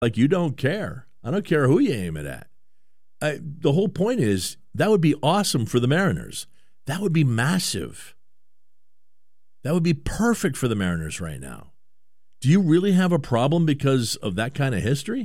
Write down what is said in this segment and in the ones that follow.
Like, you don't care. I don't care who you aim it at. The whole point is that would be awesome for the Mariners. That would be massive. That would be perfect for the Mariners right now. Do you really have a problem because of that kind of history?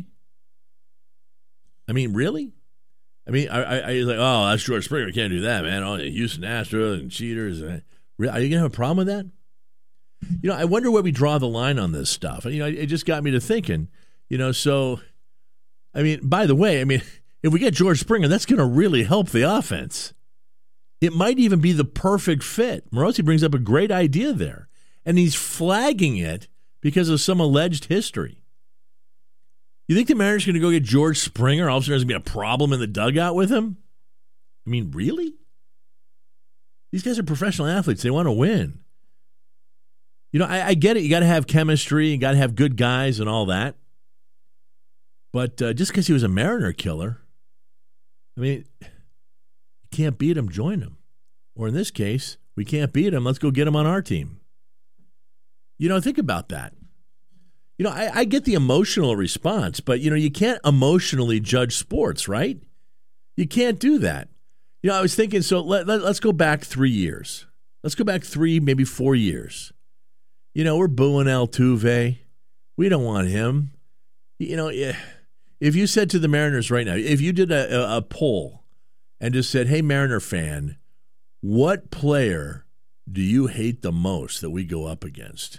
I mean, really? I mean, I like, oh, that's George Springer. Can't do that, man. Oh, Houston Astros and cheaters. Are you going to have a problem with that? You know, I wonder where we draw the line on this stuff. You know, it just got me to thinking, you know, so, I mean, by the way, I mean, if we get George Springer, that's going to really help the offense. It might even be the perfect fit. Morosi brings up a great idea there, and he's flagging it because of some alleged history. You think the Mariners are going to go get George Springer? All of a sudden there's going to be a problem in the dugout with him? I mean, really? These guys are professional athletes. They want to win. You know, I get it. You got to have chemistry. You got to have good guys and all that. But just because he was a Mariner killer, I mean, you can't beat him, join him. Or in this case, we can't beat him, let's go get him on our team. You know, think about that. You know, I get the emotional response, but, you know, you can't emotionally judge sports, right? You can't do that. You know, I was thinking, so let's go back 3 years. Let's go back 3, maybe 4 years. You know, we're booing Altuve. We don't want him. You know, if you said to the Mariners right now, if you did a poll and just said, hey, Mariner fan, what player do you hate the most that we go up against?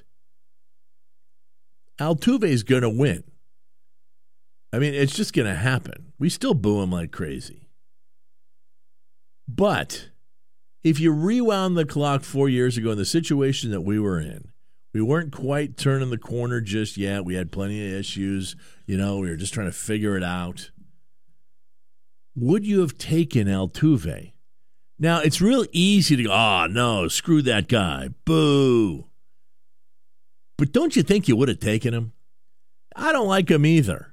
Altuve's going to win. I mean, it's just going to happen. We still boo him like crazy. But if you rewound the clock 4 years ago in the situation that we were in, we weren't quite turning the corner just yet. We had plenty of issues. You know, we were just trying to figure it out. Would you have taken Altuve? Now, it's real easy to go, oh, no, screw that guy. Boo. But don't you think you would have taken him? I don't like him either.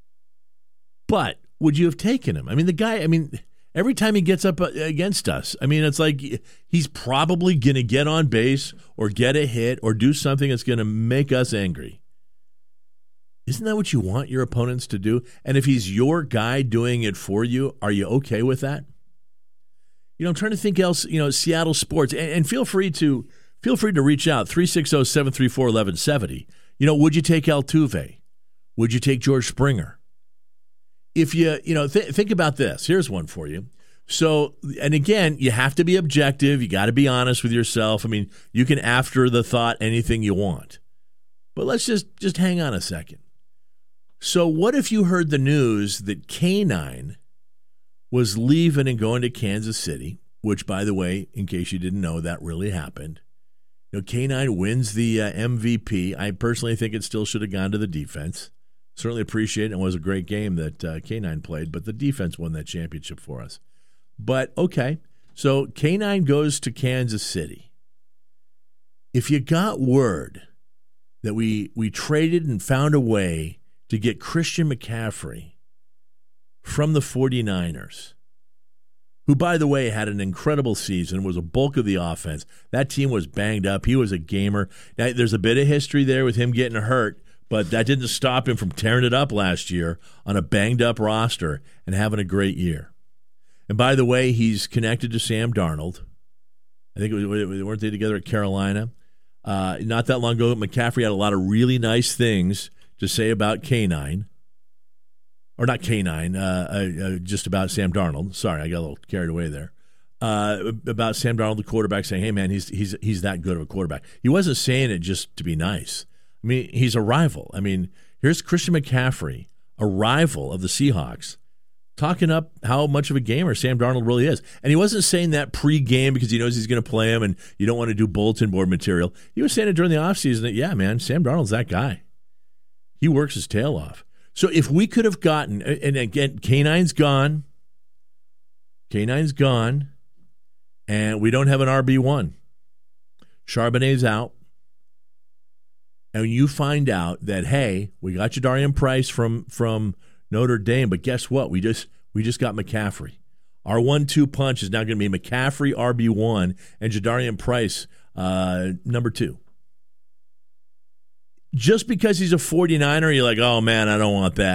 But would you have taken him? I mean, the guy, every time he gets up against us, it's like he's probably going to get on base or get a hit or do something that's going to make us angry. Isn't that what you want your opponents to do? And if he's your guy doing it for you, are you okay with that? You know, I'm trying to think else, you know, Seattle sports. And feel free to reach out, 360-734-1170. You know, would you take Altuve? Would you take George Springer? If think about this. Here's one for you. So, and again, you have to be objective. You got to be honest with yourself. I mean, you can after the thought anything you want. But let's just hang on a second. So what if you heard the news that K9 was leaving and going to Kansas City, which, by the way, in case you didn't know, that really happened. You know, K9 wins the MVP. I personally think it still should have gone to the defense. Certainly appreciate it. It was a great game that K9 played, but the defense won that championship for us. But, okay, so K9 goes to Kansas City. If you got word that we traded and found a way to get Christian McCaffrey from the 49ers, who, by the way, had an incredible season, was a bulk of the offense. That team was banged up. He was a gamer. Now, there's a bit of history there with him getting hurt, but that didn't stop him from tearing it up last year on a banged-up roster and having a great year. And by the way, he's connected to Sam Darnold. I think weren't they together at Carolina? Not that long ago, McCaffrey had a lot of really nice things to say about K9. Or not K9, just about Sam Darnold. Sorry, I got a little carried away there. About Sam Darnold, the quarterback, saying, hey, man, he's that good of a quarterback. He wasn't saying it just to be nice. I mean, he's a rival. I mean, here's Christian McCaffrey, a rival of the Seahawks, talking up how much of a gamer Sam Darnold really is. And he wasn't saying that pre-game because he knows he's going to play him and you don't want to do bulletin board material. He was saying it during the offseason that, yeah, man, Sam Darnold's that guy. He works his tail off. So if we could have gotten, and again, K9's gone, and we don't have an RB1. Charbonnet's out. And you find out that, hey, we got Jadarian Price from Notre Dame, but guess what? We just got McCaffrey. Our 1-2 punch is now going to be McCaffrey, RB1, and Jadarian Price, number 2. Just because he's a 49er, you're like, oh, man, I don't want that.